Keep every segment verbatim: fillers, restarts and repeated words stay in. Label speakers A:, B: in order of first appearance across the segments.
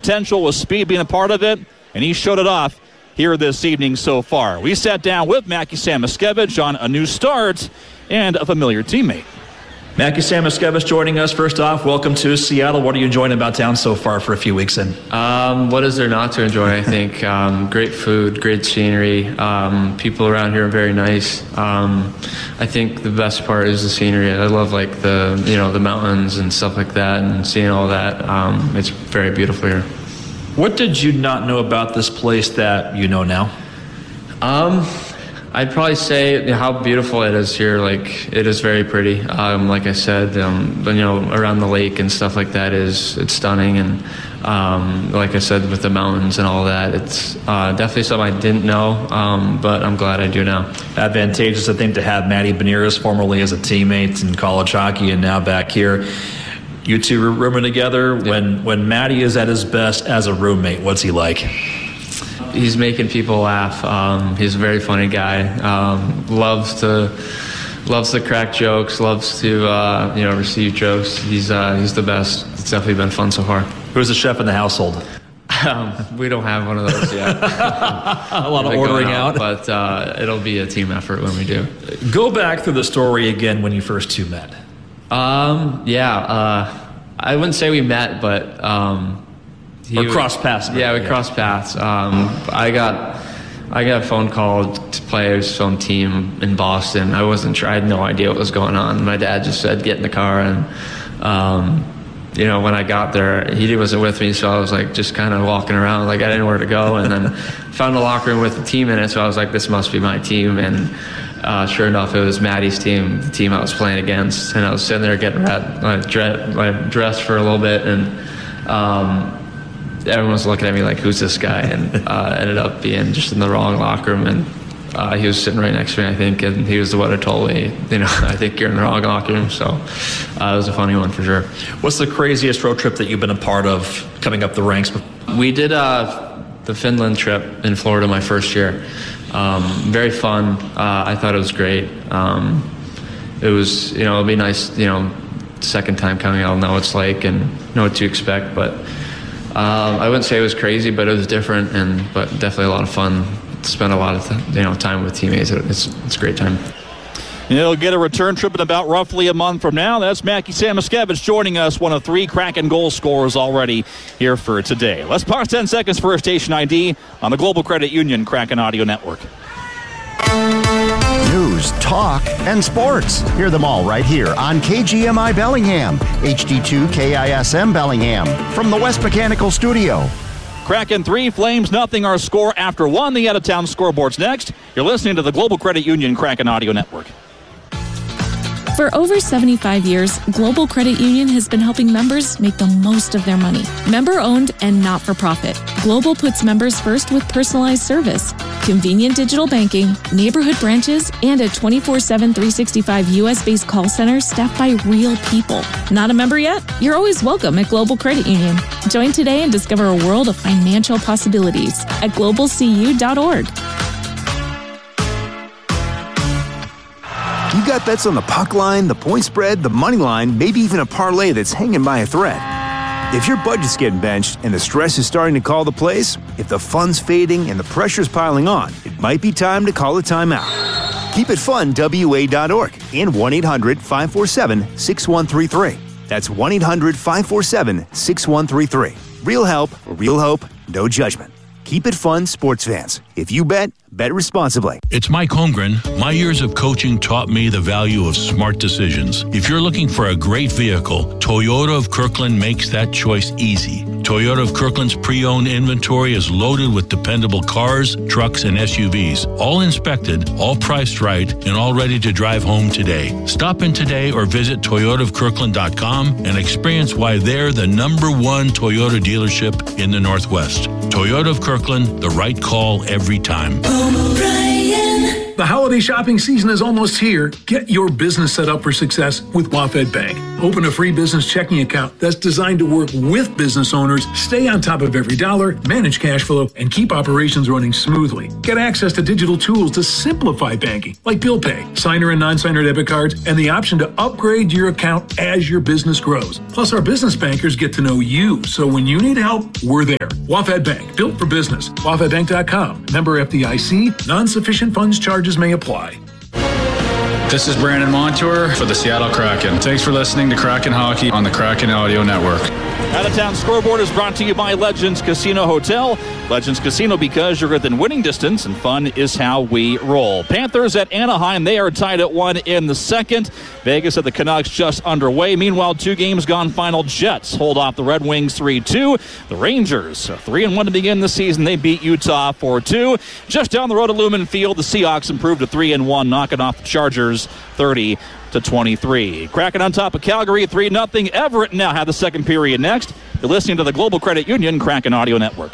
A: potential with speed being a part of it, and he showed it off here this evening so far. We sat down with Mackie Samoskevich on a new start and a familiar teammate.
B: Mackie Samoskevich joining us. First off, welcome to Seattle. What are you enjoying about town so far for a few weeks in?
C: Um, what is there not to enjoy, I think? Um, great food, great scenery. Um, people around here are very nice. Um, I think the best part is the scenery. I love like the, you know, the mountains and stuff like that and seeing all that. Um, it's very beautiful here.
B: What did you not know about this place that you know now?
C: Um, I'd probably say how beautiful it is here. Like, it is very pretty. Um, like I said, um, you know, around the lake and stuff like that is, it's stunning. And um, like I said, with the mountains and all that, it's uh, definitely something I didn't know, um, but I'm glad I do now.
B: Advantageous, I think, to have Matty Beniers, formerly as a teammate in college hockey and now back here. You two are rooming together.
C: Yeah. When,
B: when Matty is at his best as a roommate, what's he like?
C: He's making people laugh. Um, he's a very funny guy. Um, loves to loves to crack jokes. Loves to uh, you know receive jokes. He's uh, he's the best. It's definitely been fun so far.
B: Who's the chef in the household?
C: Um, we don't have one of those yet.
B: A lot of ordering out,
C: out, but uh, it'll be a team effort when we do.
B: Go back through the story again when you first two met.
C: Um, yeah, uh, I wouldn't say we met, but. Um,
B: He or cross paths.
C: Yeah, we yeah. crossed paths. Um, I got I got a phone call to play his own team in Boston. I wasn't sure. I had no idea what was going on. My dad just said, get in the car. And, um, you know, when I got there, he wasn't with me, so I was, like, just kind of walking around. Like, I didn't know where to go. And then found a locker room with a team in it, so I was like, this must be my team. And uh, sure enough, it was Matty's team, the team I was playing against. And I was sitting there getting like, dressed for a little bit, and um, everyone was looking at me like, who's this guy? And uh, ended up being just in the wrong locker room. And uh, he was sitting right next to me, I think, and he was the one who told me, you know, I think you're in the wrong locker room. So uh, it was a funny one for sure.
B: What's the craziest road trip that you've been a part of coming up the ranks?
C: We did uh, the Finland trip in Florida my first year. Um, very fun. Uh, I thought it was great. Um, it was, you know, it'll be nice, you know, second time coming, I'll know what it's like and know what to expect. But um, I wouldn't say it was crazy, but it was different, and but definitely a lot of fun. Spent a lot of th- you know time with teammates. It's it's a great time.
A: He'll get a return trip in about roughly a month from now. That's Mackie Samoskevich joining us, one of three Kraken goal scorers already here for today. Let's pause ten seconds for a station I D on the Global Credit Union Kraken Audio Network.
D: News, talk, and sports. Hear them all right here on K G M I Bellingham, H D two K I S M Bellingham, from the West Mechanical Studio.
A: Kraken three, Flames nothing, our score after one. The out-of-town scoreboard's next. You're listening to the Global Credit Union Kraken Audio Network.
E: For over seventy-five years, Global Credit Union has been helping members make the most of their money. Member-owned and not-for-profit, Global puts members first with personalized service, convenient digital banking, neighborhood branches, and a twenty-four seven, three sixty-five U S-based call center staffed by real people. Not a member yet? You're always welcome at Global Credit Union. Join today and discover a world of financial possibilities at global c u dot org.
F: You got bets on the puck line, the point spread, the money line, maybe even a parlay that's hanging by a thread. If your budget's getting benched and the stress is starting to call the plays, if the fun's fading and the pressure's piling on, it might be time to call a timeout. Keep it fun, W A dot org and one eight hundred, five four seven, six one three three. That's one eight hundred, five four seven, six one three three. Real help, real hope, no judgment. Keep it fun, sports fans. If you bet, bet responsibly.
G: It's Mike Holmgren. My years of coaching taught me the value of smart decisions. If you're looking for a great vehicle, Toyota of Kirkland makes that choice easy. Toyota of Kirkland's pre-owned inventory is loaded with dependable cars, trucks, and S U Vs. All inspected, all priced right, and all ready to drive home today. Stop in today or visit toyota of kirkland dot com and experience why they're the number one Toyota dealership in the Northwest. Toyota of Kirkland, the right call every time.
H: O'Brien. The holiday shopping season is almost here. Get your business set up for success with WaFd Bank. Open a free business checking account that's designed to work with business owners, stay on top of every dollar, manage cash flow, and keep operations running smoothly. Get access to digital tools to simplify banking, like bill pay, signer and non-signer debit cards, and the option to upgrade your account as your business grows. Plus, our business bankers get to know you, so when you need help, we're there. WaFd Bank, built for business. W A F D bank dot com. Member F D I C. Non-sufficient funds charges may apply.
I: This is Brandon Montour for the Seattle Kraken. Thanks for listening to Kraken Hockey on the Kraken Audio Network.
A: Out-of-Town Scoreboard is brought to you by Legends Casino Hotel. Legends Casino, because you're within winning distance and fun is how we roll. Panthers at Anaheim, they are tied at one in the second. Vegas at the Canucks just underway. Meanwhile, two games gone final. Jets hold off the Red Wings three two. The Rangers, three and one to begin the season. They beat Utah four two. Just down the road at Lumen Field, the Seahawks improved to three and one, knocking off the Chargers thirty to twenty-three. Kraken on top of Calgary, three nothing. Everett now have the second period next. You're listening to the Global Credit Union Kraken Audio Network.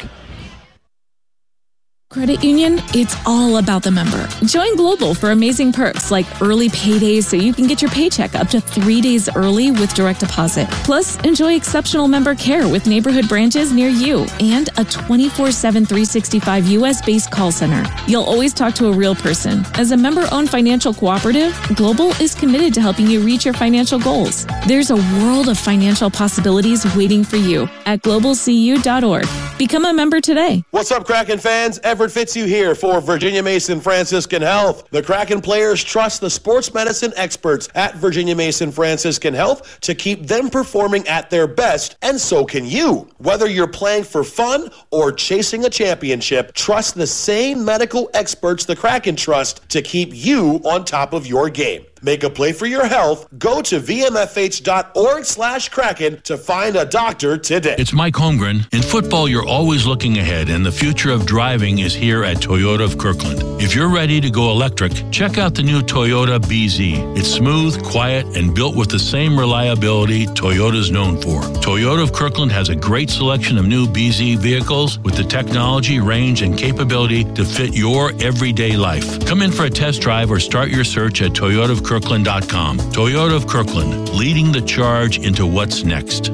E: Credit Union, it's all about the member. Join Global for amazing perks like early paydays so you can get your paycheck up to three days early with direct deposit. Plus, enjoy exceptional member care with neighborhood branches near you and a twenty-four seven, three sixty-five U S-based call center. You'll always talk to a real person. As a member-owned financial cooperative, Global is committed to helping you reach your financial goals. There's a world of financial possibilities waiting for you at global c u dot org. Become a member today.
J: What's up, Kraken fans? Everett Fitzhugh here for Virginia Mason Franciscan Health. The Kraken players trust the sports medicine experts at Virginia Mason Franciscan Health to keep them performing at their best, and so can you. Whether you're playing for fun or chasing a championship, trust the same medical experts the Kraken trust to keep you on top of your game. Make a play for your health. Go to v m f h dot org slash Kraken to find a doctor today.
G: It's Mike Holmgren. In football, you're always looking ahead, and the future of driving is here at Toyota of Kirkland. If you're ready to go electric, check out the new Toyota B Z. It's smooth, quiet, and built with the same reliability Toyota's known for. Toyota of Kirkland has a great selection of new B Z vehicles with the technology, range, and capability to fit your everyday life. Come in for a test drive or start your search at toyota of kirkland dot com. Toyota of Kirkland, leading the charge into what's next.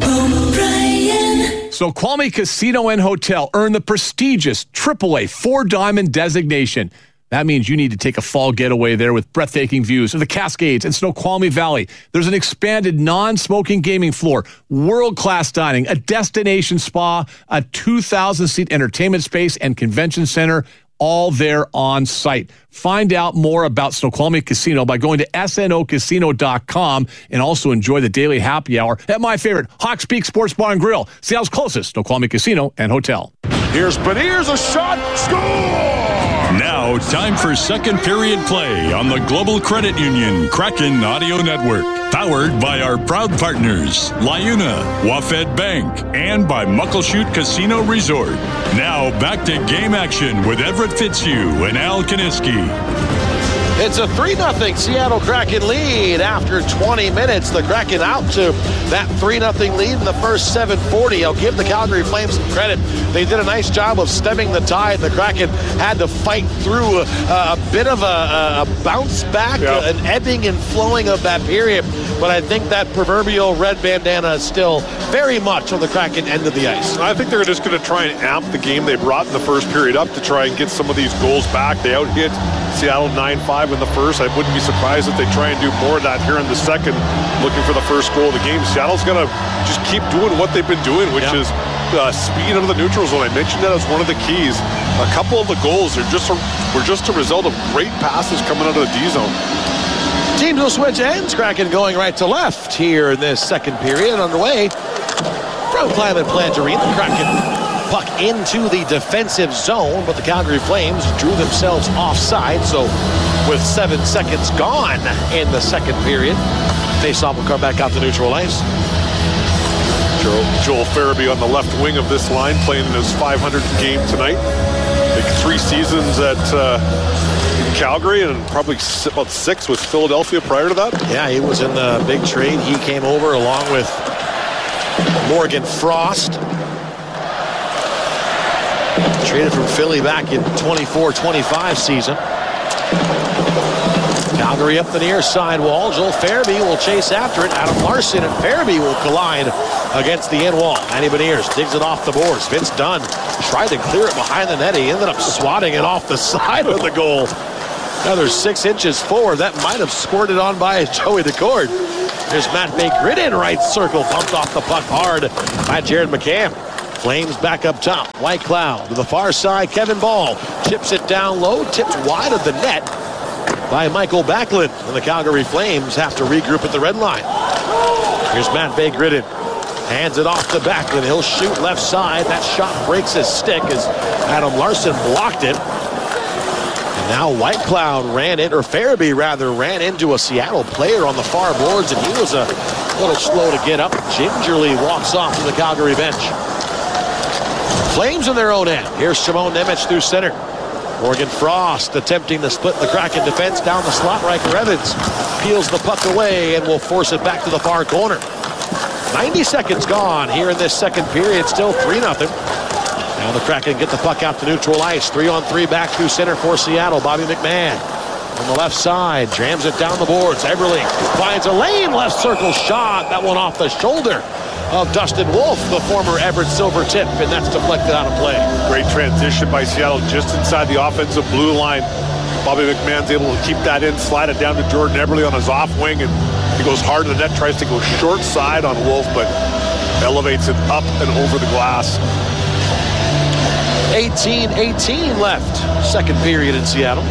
K: Snoqualmie Casino and Hotel earned the prestigious triple A Four Diamond designation. That means you need to take a fall getaway there with breathtaking views of the Cascades and Snoqualmie Valley. There's an expanded non-smoking gaming floor, world-class dining, a destination spa, a two thousand seat entertainment space and convention center, all there on site. Find out more about Snoqualmie Casino by going to s n o casino dot com and also enjoy the daily happy hour at my favorite, Hawks Peak Sports Bar and Grill, Seattle's closest Snoqualmie Casino and Hotel.
L: Here's Beniers, a shot, score! Now, time for second period play on the Global Credit Union Kraken Audio Network. Powered by our proud partners, Liuna, W A F D Bank, and by Muckleshoot Casino Resort. Now, back to game action with Everett Fitzhugh and Al Kaniski.
J: It's a three nothing Seattle Kraken lead after twenty minutes. The Kraken out to that three nothing lead in the first seven forty. I'll give the Calgary Flames some credit. They did a nice job of stemming the tide. The Kraken had to fight through a, a bit of a, a bounce back, yep. an ebbing and flowing of that period. But I think that proverbial red bandana is still very much on the Kraken end of the ice.
M: I think they're just going to try and amp the game they brought in the first period up to try and get some of these goals back. They out-hit Seattle nine five in the first. I wouldn't be surprised if they try and do more of that here in the second, looking for the first goal of the game. Seattle's going to just keep doing what they've been doing, which yeah. is uh, speed out of the neutral zone. I mentioned that as one of the keys. A couple of the goals are just a, were just a result of great passes coming out of the D zone.
J: Teams will switch ends. Kraken going right to left here in this second period underway from Climate Plant Arena. Kraken puck into the defensive zone, but the Calgary Flames drew themselves offside. So with seven seconds gone in the second period, faceoff will come back out to neutral ice.
M: Joel, Joel Farabee on the left wing of this line, playing in his five hundredth game tonight. Like three seasons at uh, in Calgary and probably about six with Philadelphia prior to that.
J: Yeah, he was in the big trade. He came over along with Morgan Frost. Traded from Philly back in twenty-four twenty-five season. Calgary up the near side wall. Joel Farabee will chase after it. Adam Larson and Farabee will collide against the end wall. Matty Beniers digs it off the boards. Vince Dunn tried to clear it behind the net. He ended up swatting it off the side of the goal. Another six inches forward. That might have squirted on by Joey Decord. There's Matt Bay Gridden, right circle. Bumped off the puck hard by Jared McCann. Flames back up top. White Cloud to the far side. Kevin Ball chips it down low. Tipped wide of the net by Michael Backlund. And the Calgary Flames have to regroup at the red line. Here's Matt Bay Gridden. Hands it off to Backlund. He'll shoot left side. That shot breaks his stick as Adam Larson blocked it. And now White Cloud ran in, or Farabee rather, ran into a Seattle player on the far boards, and he was a little slow to get up. Gingerly walks off to the Calgary bench. Flames in their own end. Here's Simone Nemec through center. Morgan Frost attempting to split the Kraken defense down the slot. Riker Evans peels the puck away and will force it back to the far corner. ninety seconds gone here in this second period. Still three nothing. Now the Kraken get the puck out to neutral ice. Three on three back through center for Seattle. Bobby McMahon on the left side jams it down the boards. Eberle finds a lane. Left circle shot. That one off the shoulder of Dustin Wolf, the former Everett Silver tip, and that's deflected out of play.
M: Great transition by Seattle just inside the offensive blue line. Bobby McMahon's able to keep that in, slide it down to Jordan Eberle on his off wing, and he goes hard to the net, tries to go short side on Wolf, but elevates it up and over the glass.
J: eighteen eighteen left, second period in Seattle.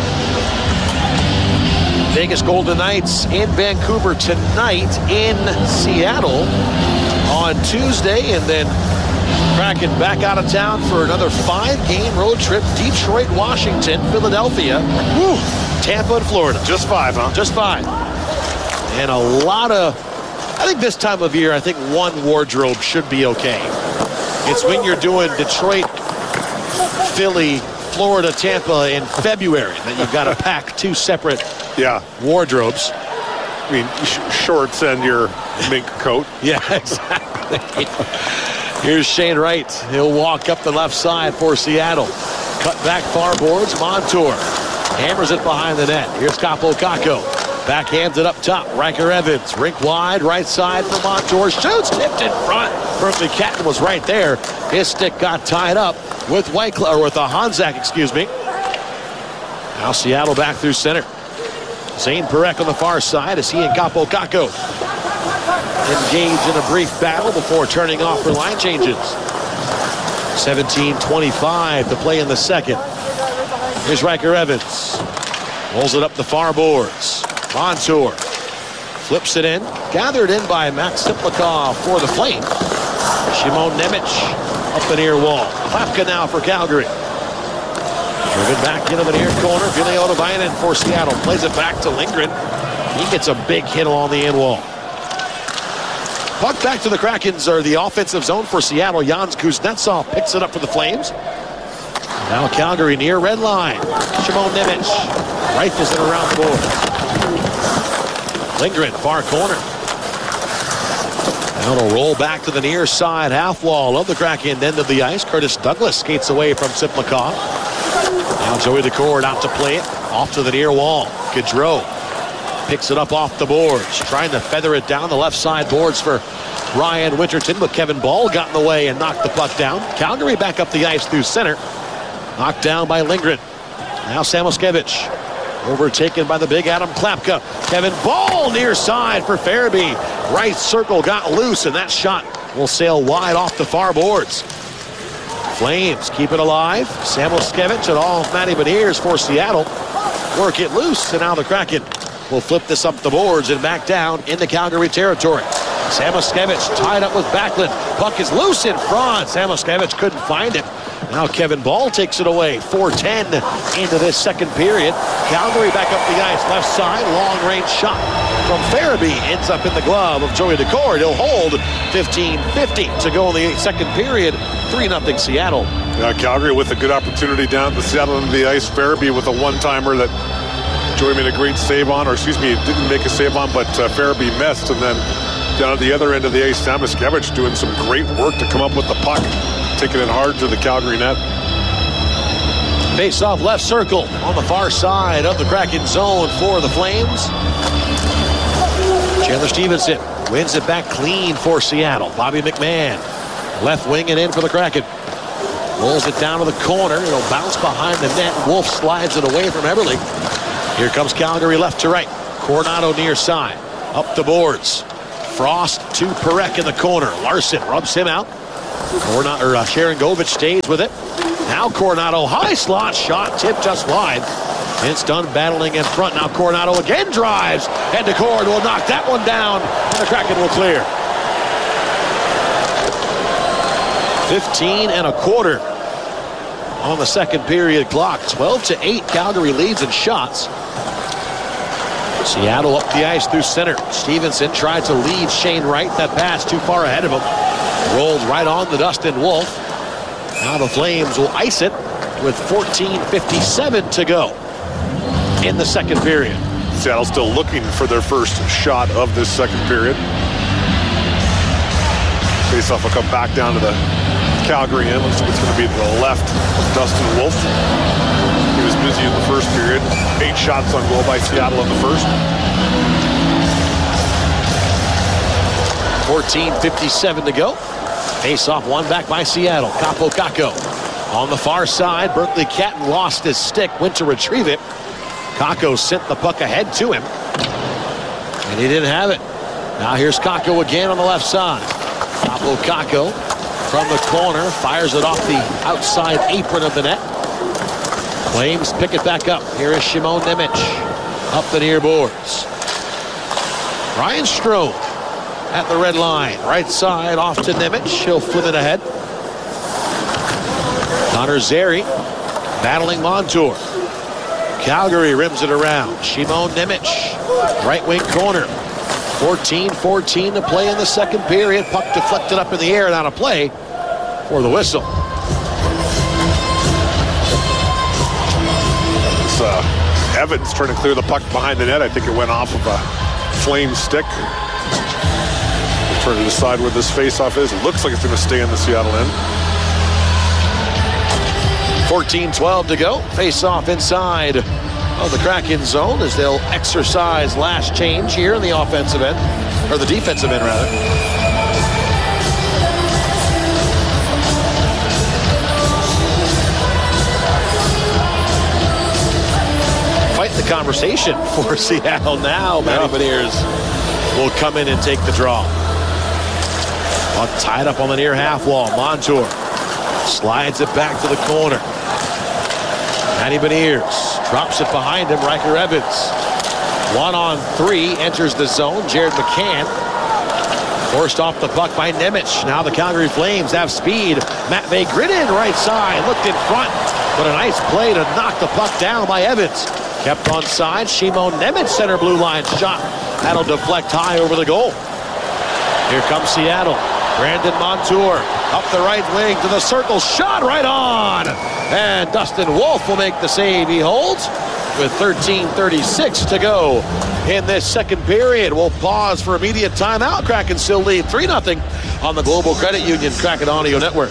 J: Vegas Golden Knights in Vancouver tonight, in Seattle on Tuesday, and then Kraken back out of town for another five-game road trip. Detroit, Washington, Philadelphia, whew, Tampa, and Florida.
M: Just five, huh?
J: Just five. And a lot of, I think this time of year, I think one wardrobe should be okay. It's when you're doing Detroit, Philly, Florida, Tampa in February that you've got to pack two separate
M: yeah.
J: wardrobes.
M: I mean, sh- shorts and your mink coat.
J: Yeah, exactly. Here's Shane Wright. He'll walk up the left side for Seattle. Cut back far boards. Montour hammers it behind the net. Here's Capo Caco. Backhands it up top. Riker Evans. Rink wide. Right side for Montour. Shoots. Tipped in front. Berkeley Catton was right there. His stick got tied up with White Cloud, or with a Honzak, excuse me. Now Seattle back through center. Zane Parekh on the far side as he and Capo Caco engage in a brief battle before turning off for line changes. seventeen twenty-five to play in the second. Here's Riker Evans. Rolls it up the far boards. Montour flips it in. Gathered in by Max Simlikov for the Flames. Simone Nemec up the near wall. Klapka now for Calgary. Driven back into the near corner. Ville Otovainen for Seattle. Plays it back to Lindgren. He gets a big hit along the end wall. Puck back to the Krakens, or the offensive zone for Seattle. Jans Kuznetsov picks it up for the Flames. Now Calgary near red line. Simone Nemec rifles it around the board. Lindgren, far corner. Now it'll roll back to the near side half wall of the Kraken end of the ice. Curtis Douglas skates away from Simlikov. Now Joey Decord out to play it. Off to the near wall. Gaudreau picks it up off the boards. Trying to feather it down the left side boards for Ryan Winterton, but Kevin Ball got in the way and knocked the puck down. Calgary back up the ice through center. Knocked down by Lindgren. Now Samoskevich. Overtaken by the big Adam Klapka. Kevin Ball near side for Farabee. Right circle got loose, and that shot will sail wide off the far boards. Flames keep it alive. Samoskevich and all Matty Beniers for Seattle. Work it loose, and now the Kraken will flip this up the boards and back down into Calgary territory. Samoskevich tied up with Backlund. Puck is loose in front. Samoskevich couldn't find it. Now Kevin Ball takes it away. four ten into this second period. Calgary back up the ice. Left side, long range shot from Farabee. Ends up in the glove of Joey Decord. He'll hold. fifteen fifty to go in the second period. three nothing Seattle.
M: Yeah, Calgary with a good opportunity down at the Seattle end of the ice. Farabee with a one-timer that Joey made a great save on, or excuse me, didn't make a save on, but uh, Farabee missed. And then down at the other end of the ice, Samoskevich doing some great work to come up with the puck, taking it hard to the Calgary net.
J: Face off left circle on the far side of the Kraken zone for the Flames. Chandler Stevenson wins it back clean for Seattle. Bobby McMahon, left wing and in for the Kraken. Rolls it down to the corner. It'll bounce behind the net. Wolf slides it away from Eberle. Here comes Calgary left to right. Coronado near side. Up the boards. Frost to Perek in the corner. Larson rubs him out. Coronado, or uh, Sharangovich stays with it. Now Coronado, high slot shot, tipped just wide. It's done battling in front. Now Coronado again drives. And Decord will knock that one down. And the Kraken will clear. fifteen and a quarter on the second period clock. twelve to eight, Calgary leads in shots. Seattle up the ice through center. Stevenson tried to lead Shane Wright. That pass too far ahead of him. Rolled right on to Dustin Wolf. Now the Flames will ice it with fourteen fifty-seven to go in the second period.
M: Seattle still looking for their first shot of this second period. Faceoff will come back down to the Calgary end. Looks like it's going to be to the left of Dustin Wolf. He was busy in the first period. Eight shots on goal by Seattle in the first.
J: fourteen fifty-seven to go. Face-off one back by Seattle. Capo Kakko on the far side. Berkeley Catton lost his stick. Went to retrieve it. Kakko sent the puck ahead to him. And he didn't have it. Now here's Kakko again on the left side. Capo Kakko from the corner. Fires it off the outside apron of the net. Flames pick it back up. Here is Shimon Nemec up the near boards. Ryan Strome at the red line. Right side off to Nemec. He'll flip it ahead. Connor Zary battling Montour. Calgary rims it around. Shimon Nemec, right wing corner. fourteen fourteen to play in the second period. Puck deflected up in the air and out of play for the whistle.
M: It's uh, Evans trying to clear the puck behind the net. I think it went off of a Flame stick. Trying to decide where this faceoff is. It looks like it's going to stay in the Seattle end.
J: fourteen twelve to go. Face-off inside of the Kraken zone as they'll exercise last change here in the offensive end, or the defensive end rather. Fight the conversation for Seattle now. Matty Beniers will come in and take the draw. Puck tied up on the near half wall. Montour slides it back to the corner. Matty Beniers drops it behind him. Riker Evans. One on three. Enters the zone. Jared McCann forced off the puck by Nemec. Now the Calgary Flames have speed. Matt Bay gritted right side. Looked in front. But a nice play to knock the puck down by Evans. Kept on side. Shimon Nemec center blue line shot. That'll deflect high over the goal. Here comes Seattle. Brandon Montour up the right wing to the circle. Shot right on. And Dustin Wolf will make the save. He holds with thirteen thirty-six to go in this second period. We'll pause for immediate timeout. Kraken still lead three nothing on the Global Credit Union Kraken Audio Network.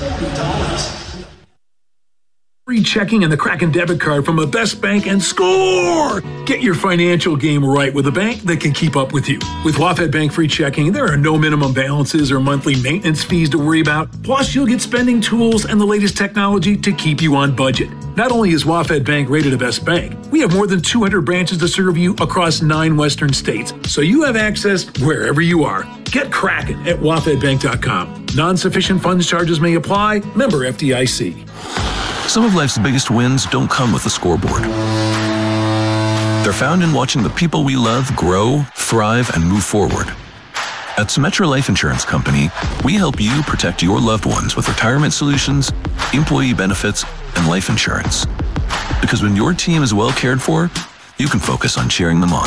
H: Free checking and the Kraken debit card from a Best Bank and score! Get your financial game right with a bank that can keep up with you. With WaFd Bank free checking, there are no minimum balances or monthly maintenance fees to worry about. Plus, you'll get spending tools and the latest technology to keep you on budget. Not only is WaFd Bank rated a Best Bank, we have more than two hundred branches to serve you across nine western states, so you have access wherever you are. Get Kraken at W A F D bank dot com. Non-sufficient funds charges may apply. Member F D I C.
N: Some of life's biggest wins don't come with a scoreboard. They're found in watching the people we love grow, thrive, and move forward. At Symetra Life Insurance Company, we help you protect your loved ones with retirement solutions, employee benefits, and life insurance. Because when your team is well cared for, you can focus on cheering them on.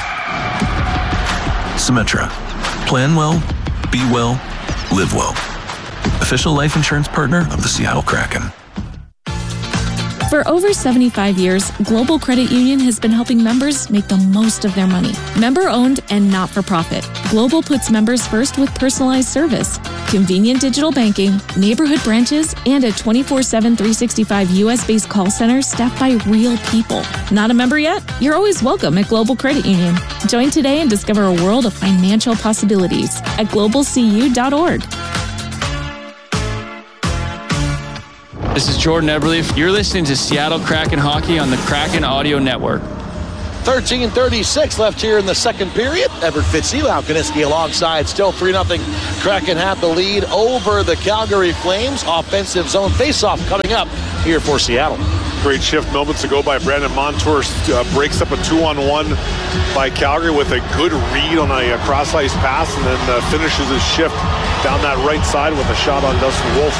N: Symetra. Plan well, be well, live well. Official life insurance partner of the Seattle Kraken.
E: For over seventy-five years, Global Credit Union has been helping members make the most of their money. Member-owned and not-for-profit, Global puts members first with personalized service, convenient digital banking, neighborhood branches, and a twenty-four seven, three sixty-five U S-based call center staffed by real people. Not a member yet? You're always welcome at Global Credit Union. Join today and discover a world of financial possibilities at global c u dot org.
O: This is Jordan Eberle. You're listening to Seattle Kraken Hockey on the Kraken Audio Network.
J: thirteen thirty-six left here in the second period. Everett Fitzhugh, Koniski alongside. Still three nothing. Kraken have the lead over the Calgary Flames. Offensive zone faceoff coming up here for Seattle.
M: Great shift moments ago by Brandon Montour. Uh, breaks up a two-on-one by Calgary with a good read on a, a cross-ice pass, and then uh, finishes his shift down that right side with a shot on Dustin Wolf.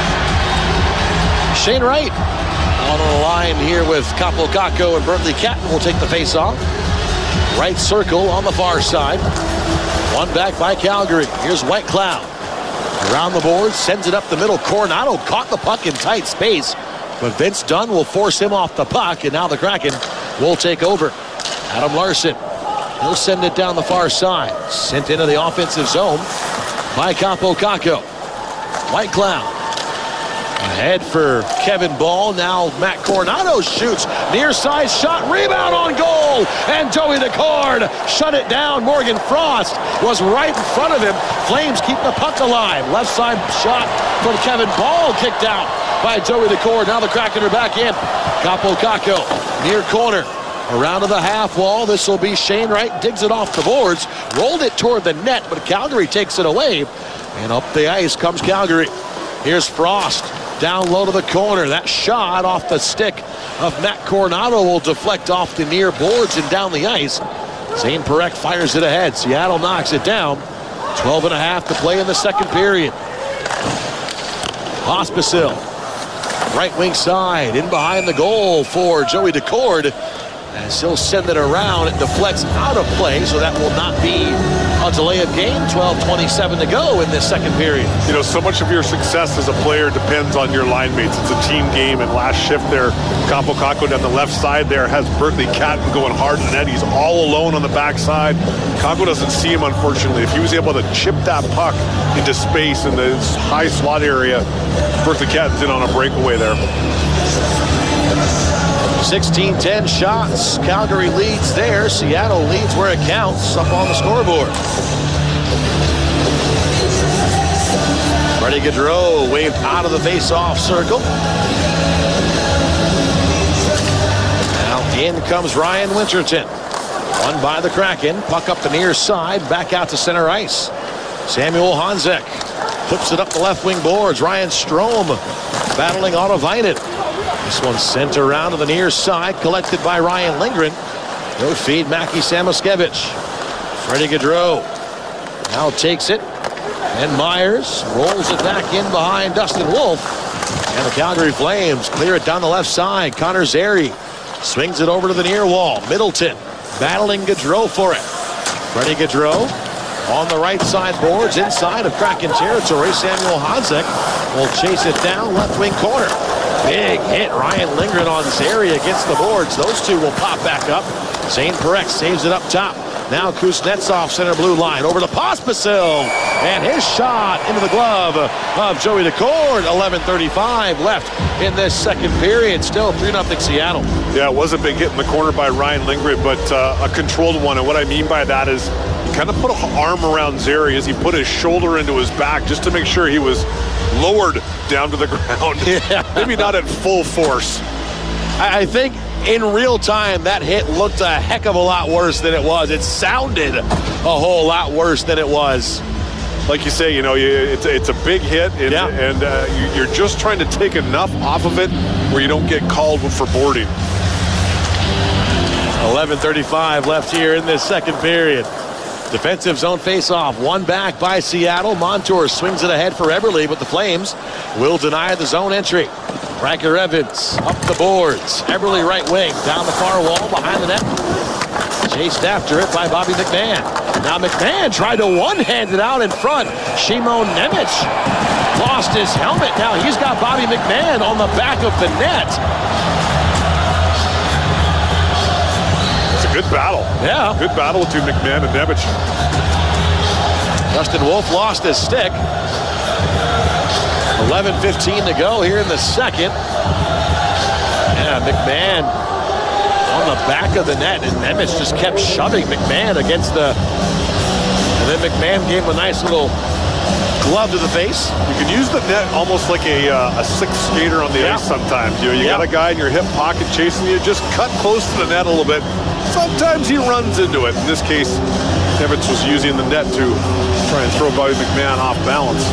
J: Shane Wright on the line here with Kaapo Kakko, and Berkeley Catton will take the face-off. Right circle on the far side. One back by Calgary. Here's White Cloud. Around the board, sends it up the middle. Coronado caught the puck in tight space, but Vince Dunn will force him off the puck, and now the Kraken will take over. Adam Larson, he'll send it down the far side. Sent into the offensive zone by Kaapo Kakko. White Cloud. Ahead for Kevin Ball. Now Matt Coronado shoots. Near side shot. Rebound on goal. And Joey Decord shut it down. Morgan Frost was right in front of him. Flames keep the puck alive. Left side shot from Kevin Ball. Kicked out by Joey Decord. Now the Kraken are back in. Kaapo Kakko near corner. Around to the half wall. This will be Shane Wright. Digs it off the boards. Rolled it toward the net, but Calgary takes it away. And up the ice comes Calgary. Here's Frost. Down low to the corner. That shot off the stick of Matt Coronado will deflect off the near boards and down the ice. Zane Parekh fires it ahead. Seattle knocks it down. twelve and a half to play in the second period. Pospisil. Right wing side. In behind the goal for Joey Decord. As he'll send it around, it deflects out of play, so that will not be a delay of game. twelve twenty-seven to go in this second period.
M: You know, so much of your success as a player depends on your line mates. It's a team game, and last shift there, Kaapo Kakko down the left side there has Berkeley Catton going hard in the net. He's all alone on the backside. Kakko doesn't see him, unfortunately. If he was able to chip that puck into space in the high slot area, Berkeley Catton's in on a breakaway there.
J: sixteen ten shots. Calgary leads there. Seattle leads where it counts up on the scoreboard. Freddie Gaudreau waved out of the face-off circle. Now in comes Ryan Winterton. One by the Kraken. Puck up the near side. Back out to center ice. Samuel Honzek flips it up the left wing boards. Ryan Strome battling Otto Weinen. This one sent around to the near side, collected by Ryan Lindgren. He'll feed Mackie Samoskevich. Freddie Gaudreau now takes it, and Myers rolls it back in behind Dustin Wolf. And the Calgary Flames clear it down the left side. Connor Zary swings it over to the near wall. Middleton battling Gaudreau for it. Freddie Gaudreau on the right side boards, inside of Kraken territory. Samuel Honzek will chase it down left wing corner. Big hit. Ryan Lindgren on Zary against the boards. Those two will pop back up. Zane Parekh saves it up top. Now Kuznetsov center blue line over to Pospisil. And his shot into the glove of Joey Decord. eleven thirty-five left in this second period. Still three nothing Seattle.
M: Yeah, it was a big hit in the corner by Ryan Lindgren, but uh, a controlled one. And what I mean by that is he kind of put an arm around Zary as he put his shoulder into his back just to make sure he was lowered down to the ground. Yeah. Maybe not at full force.
J: I, I think in real time that hit looked a heck of a lot worse than it was. It sounded a whole lot worse than it was.
M: Like you say, you know, you, it's, it's a big hit, and,
J: yeah.
M: and uh, you, you're just trying to take enough off of it where you don't get called for boarding.
J: eleven thirty-five left here in this second period. Defensive zone face-off. One back by Seattle. Montour swings it ahead for Eberle, but the Flames will deny the zone entry. Riker Evans up the boards. Eberle right wing. Down the far wall behind the net. Chased after it by Bobby McMahon. Now McMahon tried to one-hand it out in front. Shimon Nemec lost his helmet. Now he's got Bobby McMahon on the back of the net.
M: Good battle.
P: Yeah.
M: Good battle between McMahon and Nemec.
P: Dustin Wolf lost his stick. eleven fifteen to go here in the second. Yeah, McMahon on the back of the net, and Nemec just kept shoving McMahon against the... And then McMahon gave him a nice little glove to the face.
M: You can use the net almost like a, uh, a sixth skater on the yeah. ice sometimes. You know, you yeah. got a guy in your hip pocket chasing you, just cut close to the net a little bit. Sometimes he runs into it. In this case, Nemec was using the net to try and throw Bobby McMahon off balance.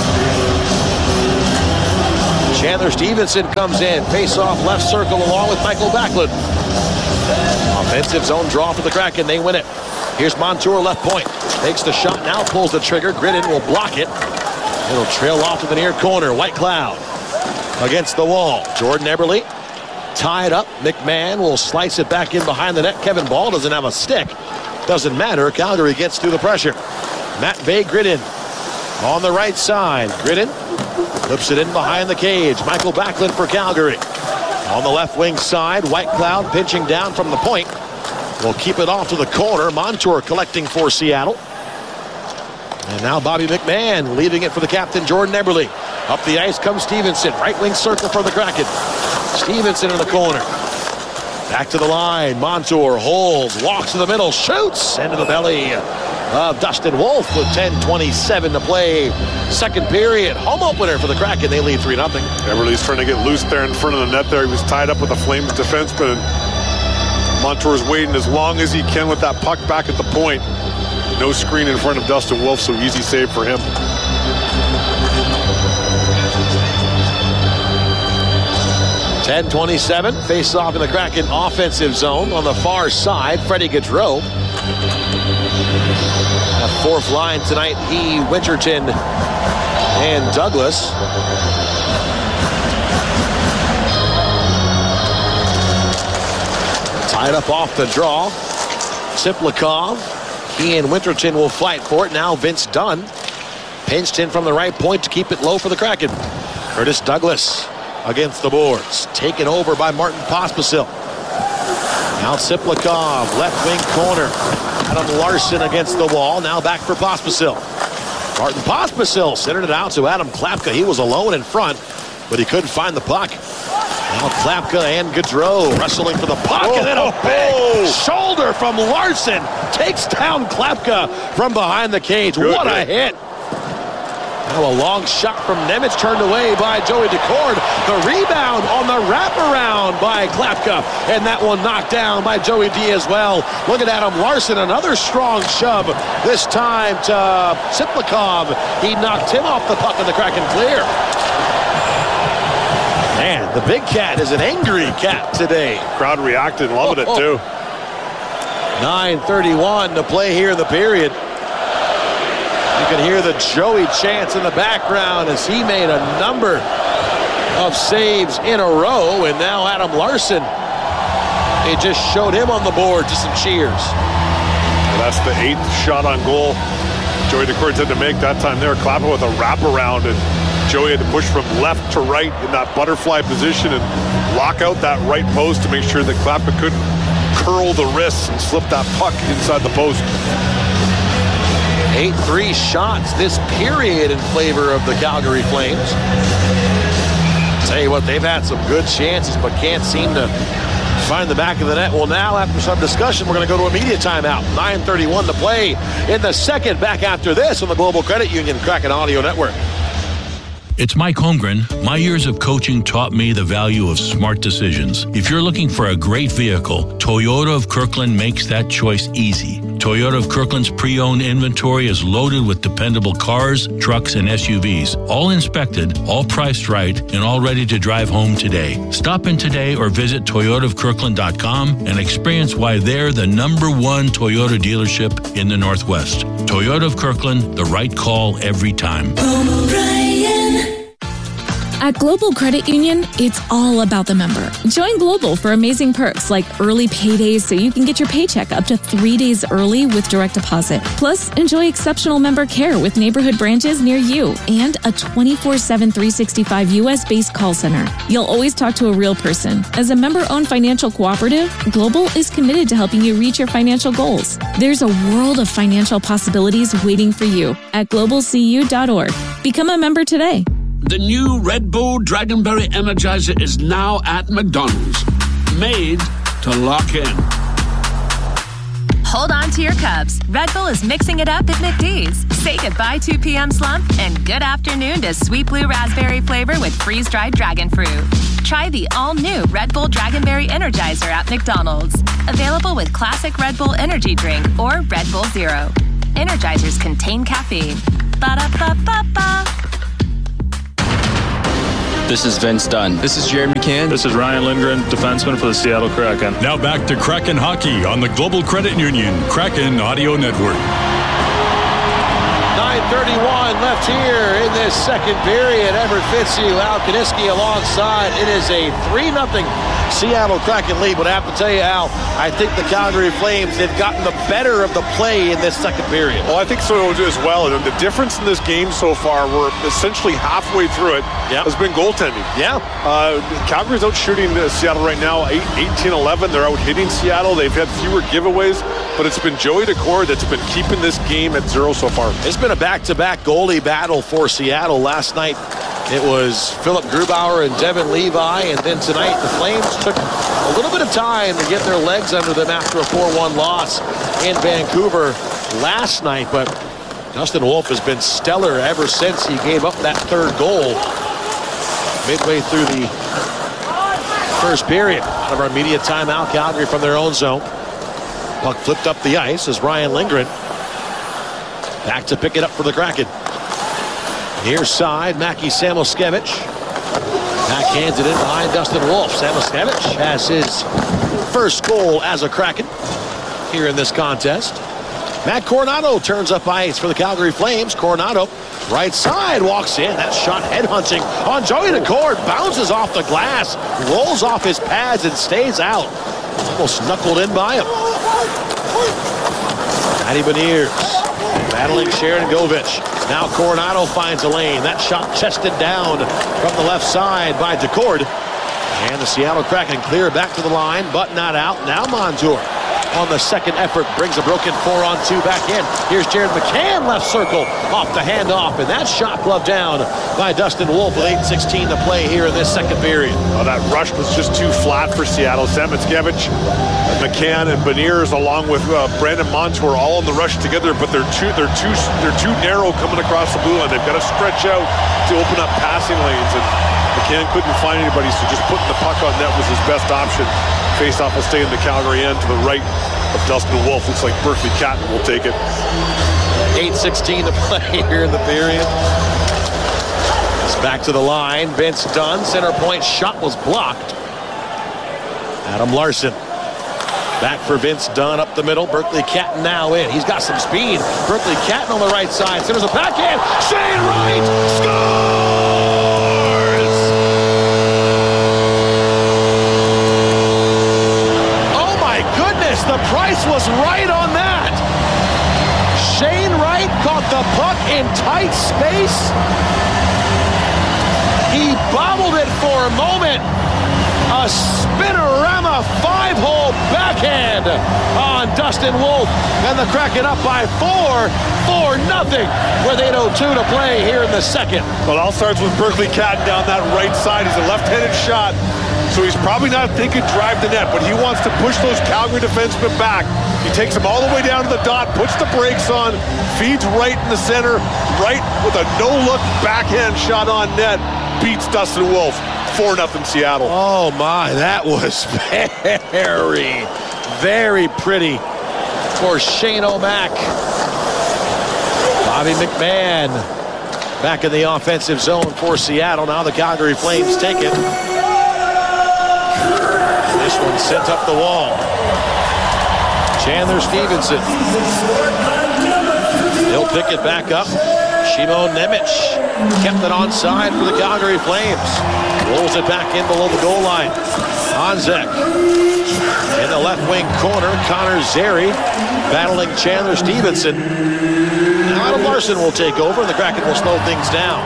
P: Chandler Stevenson comes in, face-off left circle along with Michael Backlund. Offensive zone draw for the Kraken. They win it. Here's Montour left point. Takes the shot, now pulls the trigger. Gridden will block it. It'll trail off to the near corner. White Cloud against the wall. Jordan Eberle tied up. McMahon will slice it back in behind the net. Kevin Ball doesn't have a stick. Doesn't matter. Calgary gets through the pressure. Matvei Gridden on the right side. Gridden flips it in behind the cage. Michael Backlund for Calgary. On the left wing side, White Cloud pinching down from the point. Will keep it off to the corner. Montour collecting for Seattle. And now Bobby McMahon leaving it for the captain, Jordan Eberle. Up the ice comes Stevenson. Right wing circle for the Kraken. Stevenson in the corner. Back to the line. Montour holds, walks to the middle, shoots into the belly of Dustin Wolf with ten twenty-seven to play. Second period. Home opener for the Kraken. They lead three nothing.
M: Eberle's trying to get loose there in front of the net there. He was tied up with a Flames defenseman. Montour's waiting as long as he can with that puck back at the point. No screen in front of Dustin Wolf, so easy save for him.
P: ten twenty-seven, face off in the Kraken offensive zone on the far side. Freddie Gaudreau. That fourth line tonight, he, Winterton, and Douglas. Tied up off the draw. Siplikov. He and Winterton will fight for it. Now Vince Dunn pinched in from the right point to keep it low for the Kraken. Curtis Douglas against the boards. Taken over by Martin Pospisil. Now Siplikov, left wing corner. Adam Larson against the wall. Now back for Pospisil. Martin Pospisil centered it out to Adam Klapka. He was alone in front, but he couldn't find the puck. Now Klapka and Gaudreau wrestling for the puck, oh, and then a big oh. shoulder from Larson takes down Klapka from behind the cage. Good what hit. a hit. Now a long shot from Nemec turned away by Joey Decord. The rebound on the wraparound by Klapka, and that one knocked down by Joey D as well. Look at Adam Larson, another strong shove, this time to Siplikov. He knocked him off the puck, and the Kraken clear. Man, the big cat is an angry cat today.
M: Crowd reacted, loving oh, it too.
P: nine thirty-one to play here in the period. You can hear the Joey chants in the background as he made a number of saves in a row, and now Adam Larson, they just showed him on the board to some cheers.
M: Well, that's the eighth shot on goal Joey Decord had to make that time there. Klapka with a wraparound, and Joey had to push from left to right in that butterfly position and lock out that right post to make sure that Klapka couldn't curl the wrists and slip that puck inside the post.
P: eight three shots this period in favor of the Calgary Flames. Tell you what, they've had some good chances, but can't seem to find the back of the net. Well, now after some discussion, we're going to go to a media timeout. nine thirty-one to play in the second. Back after this on the Global Credit Union Kraken Audio Network.
G: It's Mike Holmgren. My years of coaching taught me the value of smart decisions. If you're looking for a great vehicle, Toyota of Kirkland makes that choice easy. Toyota of Kirkland's pre-owned inventory is loaded with dependable cars, trucks, and S U Vs. All inspected, all priced right, and all ready to drive home today. Stop in today or visit toyota of kirkland dot com and experience why they're the number one Toyota dealership in the Northwest. Toyota of Kirkland, the right call every time.
E: At Global Credit Union, it's all about the member. Join Global for amazing perks like early paydays so you can get your paycheck up to three days early with direct deposit. Plus, enjoy exceptional member care with neighborhood branches near you and a twenty-four seven, three sixty-five U S-based call center. You'll always talk to a real person. As a member-owned financial cooperative, Global is committed to helping you reach your financial goals. There's a world of financial possibilities waiting for you at global c u dot org. Become a member today.
Q: The new Red Bull Dragonberry Energizer is now at McDonald's. Made to lock in.
R: Hold on to your cups. Red Bull is mixing it up at McD's. Say goodbye two p.m. slump and good afternoon to sweet blue raspberry flavor with freeze-dried dragon fruit. Try the all-new Red Bull Dragonberry Energizer at McDonald's. Available with classic Red Bull energy drink or Red Bull Zero. Energizers contain caffeine. Ba-da-ba-ba-ba.
O: This is Vince Dunn.
I: This is Jared McCann. This is Ryan Lindgren, defenseman for the Seattle Kraken.
L: Now back to Kraken Hockey on the Global Credit Union Kraken Audio Network.
P: nine thirty-one left here in this second period. Everett Fitzhugh, Al Kaniski alongside. It is a three nothing Seattle Kraken lead. But I have to tell you, Al, I think the Calgary Flames have gotten the better of the play in this second period.
M: Well, I think so as well. And the difference in this game so far, we're essentially halfway through it, yep. has been goaltending.
P: Yeah.
M: Uh, Calgary's out shooting Seattle right now, eighteen eleven. They're out hitting Seattle. They've had fewer giveaways, but it's been Joey Daccord that's been keeping this game at zero so far.
P: It's been a back-to-back goalie battle for Seattle. Last night, it was Philip Grubauer and Devin Levi, and then tonight the Flames took a little bit of time to get their legs under them after a four one loss in Vancouver last night, but Dustin Wolf has been stellar ever since he gave up that third goal midway through the first period. Out of our immediate timeout, Calgary from their own zone. Puck flipped up the ice as Ryan Lindgren back to pick it up for the Kraken. Near side, Mackie Samoskevich. Backhands it in behind Dustin Wolf. Samoskevich has his first goal as a Kraken here in this contest. Matt Coronado turns up ice for the Calgary Flames. Coronado, right side, walks in. That shot headhunting on Joey Daccord. Bounces off the glass, rolls off his pads and stays out. Almost knuckled in by him. Matty Beniers battling Sharon Govich. Now Coronado finds a lane. That shot chested down from the left side by Daccord. And the Seattle Kraken clear back to the line, but not out. Now Montour on the second effort brings a broken four on two back in. Here's Jared McCann, left circle, off the handoff, and that shot gloved down by Dustin Wolf with eight sixteen to play here in this second period.
M: Oh, that rush was just too flat for Seattle. Samoskevich, McCann, and Beniers, along with uh, Brandon Montour, all in the rush together, but they're too they're too they're too narrow coming across the blue line. They've got to stretch out to open up passing lanes, and McCann couldn't find anybody, so just putting the puck on net was his best option. Faceoff will stay in the Calgary end to the right of Dustin Wolf. Looks like Berkeley Catton will take it.
P: eight sixteen to play here in the period. It's back to the line. Vince Dunn, center point shot was blocked. Adam Larson back for Vince Dunn up the middle. Berkeley Catton now in. He's got some speed. Berkeley Catton on the right side. Centers a backhand. Shane Wright scores! The price was right on that. Shane Wright caught the puck in tight space. He bobbled it for a moment. A spinorama five-hole backhand on Dustin Wolf. And the Kraken up by four, four nothing with eight oh two to play here in the second.
M: Well, it all starts with Berkeley Catton down that right side. He's a left-handed shot. So he's probably not thinking drive the net, but he wants to push those Calgary defensemen back. He takes them all the way down to the dot, puts the brakes on, feeds right in the center, right with a no-look backhand shot on net, beats Dustin Wolf. four nothing Seattle.
P: Oh my, that was very, very pretty for Shane O'Mac. Bobby McMahon back in the offensive zone for Seattle. Now the Calgary Flames take it. This one sent up the wall. Chandler Stevenson. He'll pick it back up. Shimon Nemec kept it onside for the Calgary Flames. Rolls it back in below the goal line. Honzek in the left wing corner. Connor Zary battling Chandler Stevenson. Now Adam Larson will take over, and the Kraken will slow things down.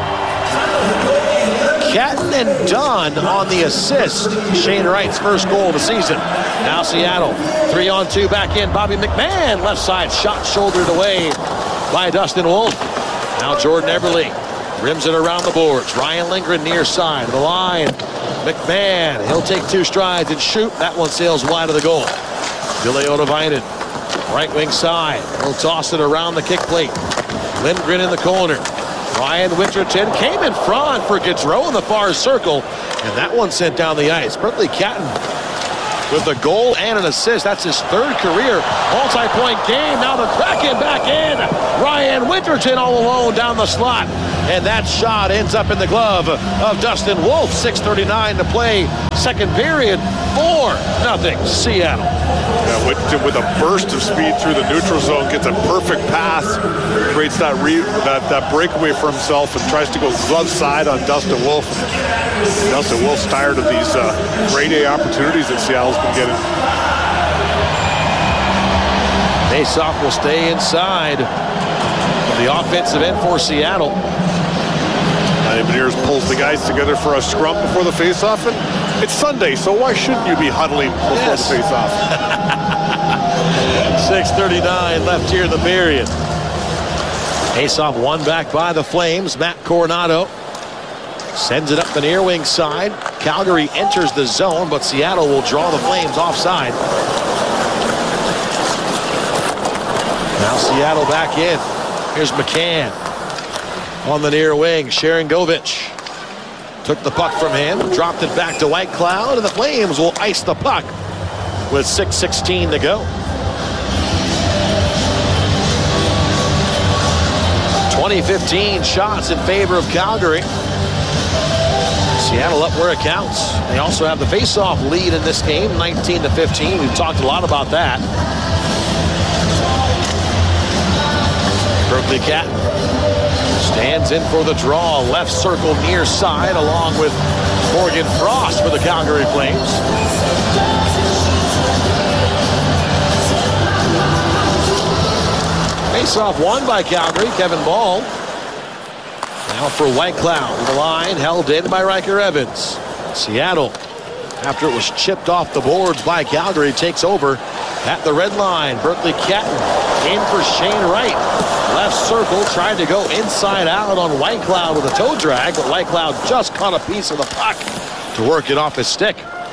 P: Catton and Dunn on the assist. Shane Wright's first goal of the season. Now Seattle, three on two back in. Bobby McMahon, left side shot shouldered away by Dustin Wolf. Now Jordan Eberle rims it around the boards. Ryan Lindgren near side of the line. McMahon, he'll take two strides and shoot. That one sails wide of the goal. Ville Odovainen, right wing side. He'll toss it around the kick plate. Lindgren in the corner. Ryan Winterton came in front for Gaudreau in the far circle, and that one sent down the ice. Berkeley Catton with a goal and an assist. That's his third career multi-point game. Now the Kraken back in. Ryan Winterton all alone down the slot. And that shot ends up in the glove of Dustin Wolf. six thirty-nine to play. Second period. four nothing Seattle.
M: Yeah, Winterton with a burst of speed through the neutral zone, gets a perfect pass, creates that re that, that breakaway for himself, and tries to go glove side on Dustin Wolf. Dustin Wolf's tired of these uh, grade A opportunities that Seattle's been getting.
P: Faceoff will stay inside of the offensive end for Seattle.
M: Matty Beniers pulls the guys together for a scrum before the faceoff, and it's Sunday, so why shouldn't you be huddling before yes. the faceoff?
P: six thirty-nine left here in the period. Faceoff won back by the Flames. Matt Coronado sends it up the near wing side. Calgary enters the zone, but Seattle will draw the Flames offside. Now Seattle back in. Here's McCann on the near wing. Sharangovich took the puck from him, dropped it back to Whitecloud, and the Flames will ice the puck with six sixteen to go. twenty fifteen shots in favor of Calgary. Seattle up where it counts. They also have the face-off lead in this game, nineteen to fifteen. We've talked a lot about that. Berkeley Catton stands in for the draw. Left circle near side, along with Morgan Frost for the Calgary Flames. Face-off won by Calgary. Kevin Ball. Now for Whitecloud. The line held in by Riker Evans. Seattle, after it was chipped off the boards by Calgary, takes over at the red line. Berkeley Catton in for Shane Wright. Left circle, tried to go inside out on Whitecloud with a toe drag, but Whitecloud just caught a piece of the puck to work it off his stick.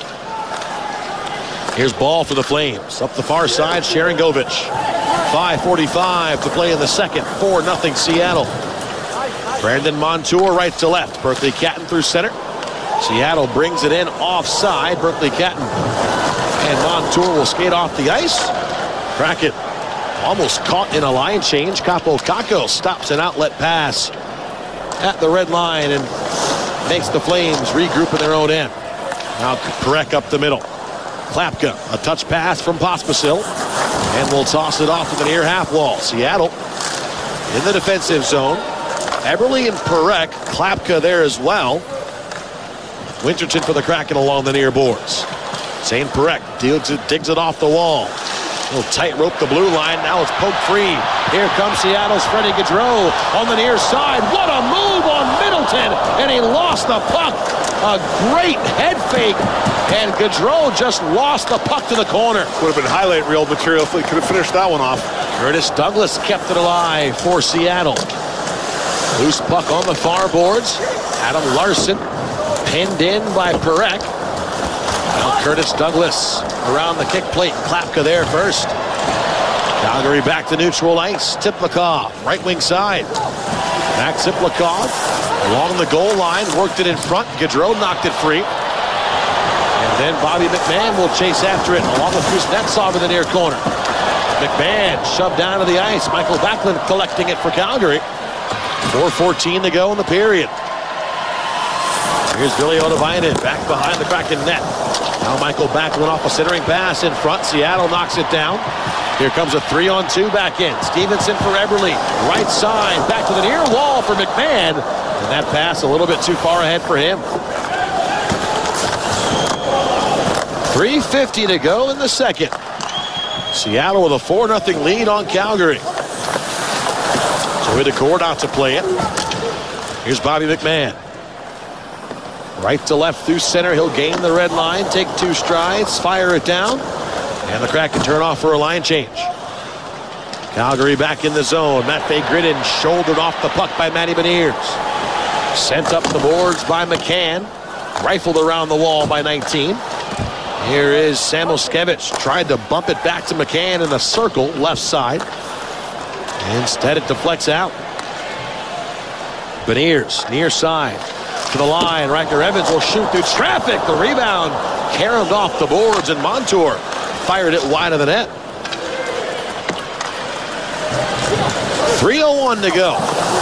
P: Here's Ball for the Flames. Up the far side, Sharangovich. five forty-five to play in the second. four nothing Seattle. Brandon Montour right to left. Berkeley Catton through center. Seattle brings it in offside. Berkeley Catton and Montour will skate off the ice. Kraken almost caught in a line change. Capo Caco stops an outlet pass at the red line and makes the Flames regroup in their own end. Now Perek up the middle. Klapka, a touch pass from Pospisil, and will toss it off to the near half wall. Seattle in the defensive zone. Eberle and Perek. Klapka there as well. Winterton for the Kraken along the near boards. Saint Perek digs it, digs it off the wall. He'll tightrope the blue line. Now it's poked free. Here comes Seattle's Freddie Gaudreau on the near side. What a move on Middleton, and he lost the puck. A great head fake, and Gaudreau just lost the puck to the corner.
M: Would have been highlight reel material if they could have finished that one off.
P: Curtis Douglas kept it alive for Seattle. Loose puck on the far boards. Adam Larson pinned in by Perek. Now Curtis Douglas around the kick plate. Klapka there first. Calgary back to neutral ice. Tiplikov, right wing side. Max Tiplikov along the goal line, worked it in front. Gaudreau knocked it free. And then Bobby McMahon will chase after it along with Kuznetsov in the near corner. McMahon shoved down to the ice. Michael Backlund collecting it for Calgary. four fourteen to go in the period. Here's Ville Odovainen back behind the Kraken net. Now Michael Backlund off a centering pass in front. Seattle knocks it down. Here comes a three-on-two back in. Stevenson for Eberle. Right side. Back to the near wall for McMahon. And that pass a little bit too far ahead for him. three fifty to go in the second. Seattle with a four nothing lead on Calgary. So with the court out to play it. Here's Bobby McMahon. Right to left through center. He'll gain the red line. Take two strides. Fire it down. And the Kraken turn off for a line change. Calgary back in the zone. Matvei Gridin shouldered off the puck by Matty Beniers. Sent up the boards by McCann. Rifled around the wall by nineteen. Here is Samoskevich. Tried to bump it back to McCann in the circle, left side. Instead it deflects out. Beniers, near side. To the line. Ryker Evans will shoot through traffic. The rebound caromed off the boards, and Montour fired it wide of the net. three oh one to go.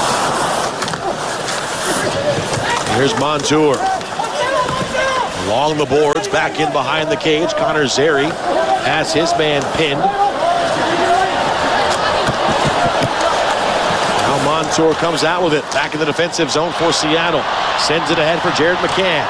P: Here's Montour. Along the boards, back in behind the cage. Connor Zary has his man pinned. Now Montour comes out with it. Back in the defensive zone for Seattle. Sends it ahead for Jared McCann.